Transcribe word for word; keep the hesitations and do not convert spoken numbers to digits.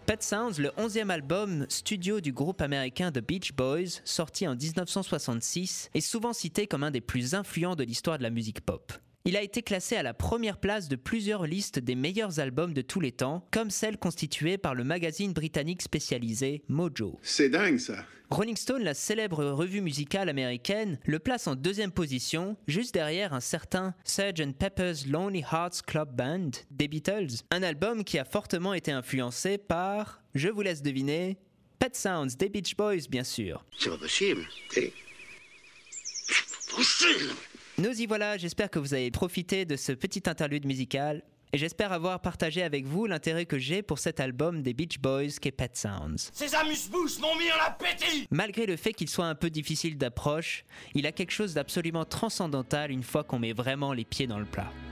Pet Sounds, le onzième album studio du groupe américain The Beach Boys, sorti en dix-neuf cent soixante-six, est souvent cité comme un des plus influents de l'histoire de la musique pop. Il a été classé à la première place de plusieurs listes des meilleurs albums de tous les temps, comme celle constituée par le magazine britannique spécialisé Mojo. C'est dingue ça. Rolling Stone, la célèbre revue musicale américaine, le place en deuxième position, juste derrière un certain sergeant Pepper's Lonely Hearts Club Band des Beatles, un album qui a fortement été influencé par, je vous laisse deviner, Pet Sounds des Beach Boys bien sûr. C'est pas possible, c'est pas possible. Nous y voilà, j'espère que vous avez profité de ce petit interlude musical et j'espère avoir partagé avec vous l'intérêt que j'ai pour cet album des Beach Boys qu'est Pet Sounds. Ces amuse-bouches m'ont mis en appétit. Malgré le fait qu'il soit un peu difficile d'approche, il a quelque chose d'absolument transcendantal une fois qu'on met vraiment les pieds dans le plat.